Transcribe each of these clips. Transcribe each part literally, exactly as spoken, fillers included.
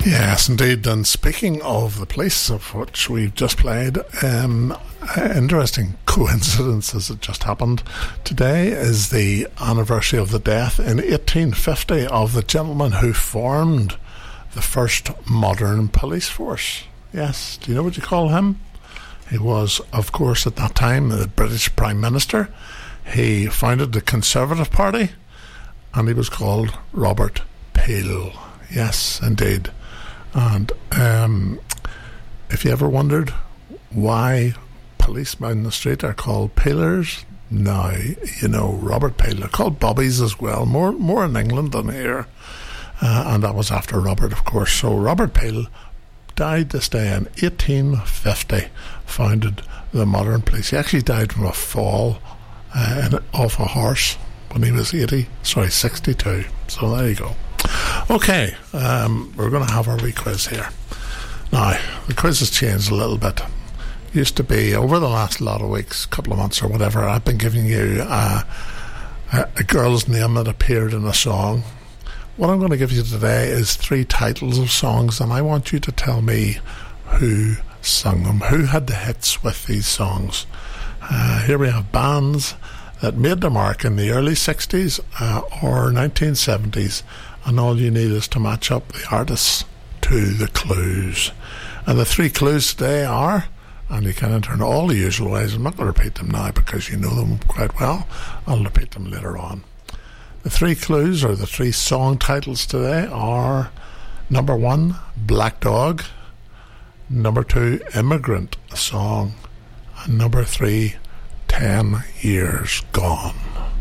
Yes, indeed. And speaking of the police, of which we've just played, um, interesting coincidence as it just happened. Today is the anniversary of the death in eighteen fifty of the gentleman who formed the first modern police force. Yes, do you know what you call him? He was, of course, at that time the British Prime Minister. He founded the Conservative Party, and he was called Robert Peel. Yes, indeed. And um, if you ever wondered why policemen in the street are called peelers, now you know Robert Peel. They're called bobbies as well, more more in England than here. Uh, and that was after Robert, of course. So Robert Peel died this day in eighteen fifty, founded the modern police. He actually died from a fall uh, off a horse when he was eighty, sorry, sixty-two. So there you go. Okay, um, we're going to have our wee quiz here. Now, the quiz has changed a little bit. Used to be, over the last lot of weeks, couple of months or whatever, I've been giving you uh, a, a girl's name that appeared in a song. What I'm going to give you today is three titles of songs, and I want you to tell me who sung them, who had the hits with these songs. Uh, here we have bands that made their mark in the early sixties uh, or nineteen seventies, and all you need is to match up the artists to the clues. And the three clues today are, and you can enter in all the usual ways. I'm not going to repeat them now because you know them quite well. I'll repeat them later on. The three clues, or the three song titles today, are number one, Black Dog, number two, Immigrant Song, and number three, Ten Years Gone.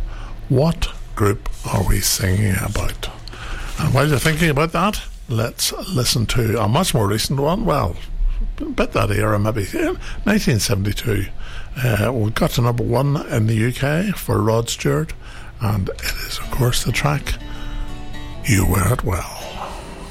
What group are we singing about? And while you're thinking about that, let's listen to a much more recent one. Well, a bit that era, maybe nineteen seventy-two. Uh, we got to number one in the U K for Rod Stewart, and it is, of course, the track You Wear It Well.